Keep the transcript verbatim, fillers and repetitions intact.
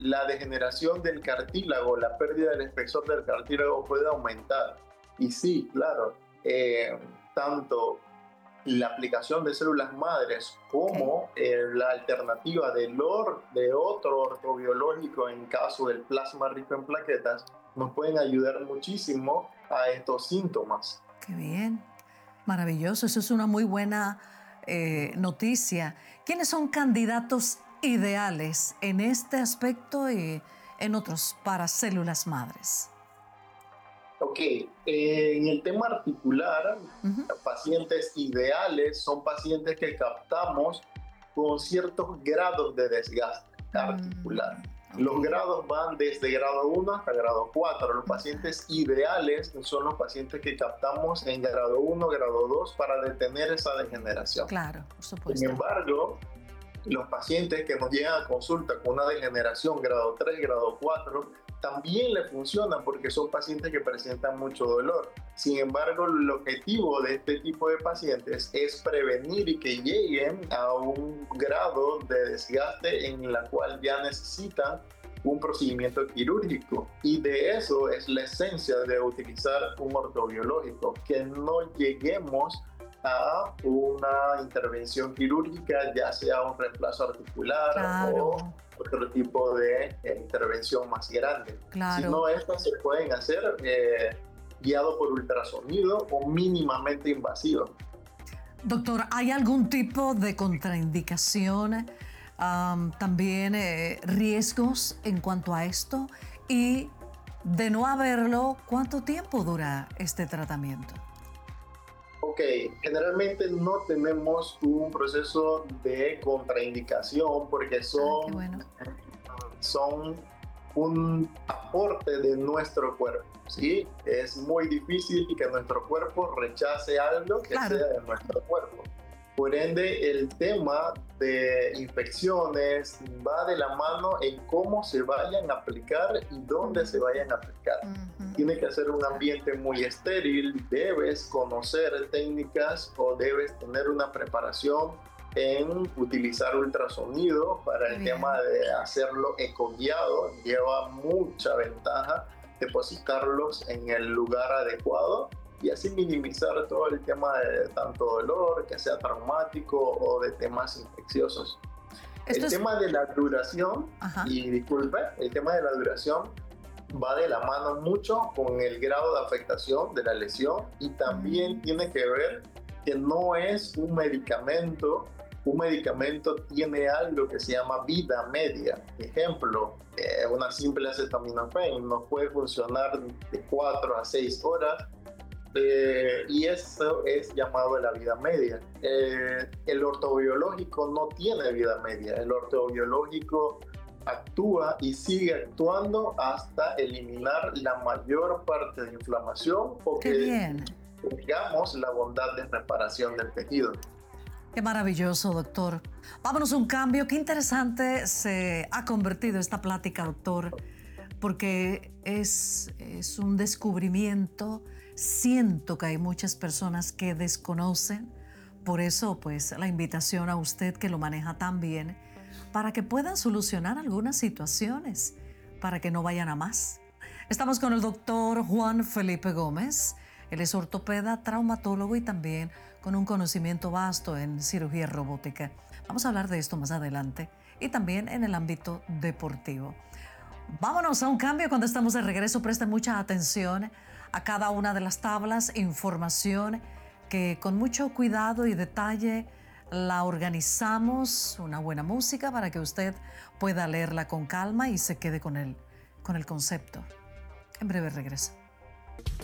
la degeneración del cartílago, la pérdida del espesor del cartílago puede aumentar. Y sí, claro, eh, tanto la aplicación de células madres Okay. como eh, la alternativa del or, de otro ortobiológico en caso del plasma rico en plaquetas nos pueden ayudar muchísimo a estos síntomas. Qué bien, maravilloso. Eso es una muy buena eh, noticia. ¿Quiénes son candidatos ideales en este aspecto y en otros para células madres? Ok, eh, en el tema articular, Ujú. pacientes ideales son pacientes que captamos con ciertos grados de desgaste articular. Mm, ok. Los grados van desde grado uno hasta grado cuatro. Los pacientes ideales son los pacientes que captamos en grado uno, grado dos para detener esa degeneración. Claro, por Sin supuesto. embargo, los pacientes que nos llegan a consulta con una degeneración grado tres, grado cuatro, también le funcionan porque son pacientes que presentan mucho dolor. Sin embargo, el objetivo de este tipo de pacientes es prevenir y que lleguen a un grado de desgaste en la cual ya necesitan un procedimiento quirúrgico. Y de eso es la esencia de utilizar un ortobiológico, que no lleguemos a una intervención quirúrgica, ya sea un reemplazo articular o Claro, otro tipo de eh, intervención más grande. Si claro. no, estas se pueden hacer eh, guiado por ultrasonido o mínimamente invasivo. Doctor, ¿hay algún tipo de contraindicación, am, también eh, riesgos en cuanto a esto? Y de no haberlo, ¿cuánto tiempo dura este tratamiento? Ok, generalmente no tenemos un proceso de contraindicación porque Ah, qué son, bueno. son un aporte de nuestro cuerpo, ¿sí? Es muy difícil que nuestro cuerpo rechace algo que Claro. sea de nuestro cuerpo. Por ende, el tema de infecciones va de la mano en cómo se vayan a aplicar y dónde se Ujú, vayan a aplicar. ujú. Tiene que ser un Claro. ambiente muy estéril, debes conocer técnicas o debes tener una preparación en utilizar ultrasonido para Qué el tema bien. de hacerlo ecoguiado. Lleva mucha ventaja depositarlos en el lugar adecuado y así minimizar todo el tema de tanto dolor, que sea traumático o de temas infecciosos. Esto El es... tema de la duración, Ajá. y disculpe, el tema de la duración va de la mano mucho con el grado de afectación de la lesión y también Mm, tiene que ver que no es un medicamento. Un medicamento tiene algo que se llama vida media. Ejemplo, eh, una simple acetaminofén no puede funcionar de cuatro a seis horas, eh, y eso es llamado la vida media. Eh, el ortobiológico no tiene vida media. El ortobiológico actúa y sigue actuando hasta eliminar la mayor parte de inflamación o qué que bien. tengamos la bondad de reparación del tejido. Qué maravilloso, doctor. Vámonos a un cambio. Qué interesante se ha convertido esta plática, doctor, porque es, es un descubrimiento. Siento que hay muchas personas que desconocen. Por eso, pues, la invitación a usted que lo maneja tan bien, para que puedan solucionar algunas situaciones, para que no vayan a más. Estamos con el doctor Juan Felipe Gómez. Él es ortopeda, traumatólogo y también con un conocimiento vasto en cirugía robótica. Vamos a hablar de esto más adelante y también en el ámbito deportivo. Vámonos a un cambio. Cuando estamos de regreso, presten mucha atención a cada una de las tablas, información que con mucho cuidado y detalle la organizamos, una buena música para que usted pueda leerla con calma y se quede con el, con el concepto. En breve regreso.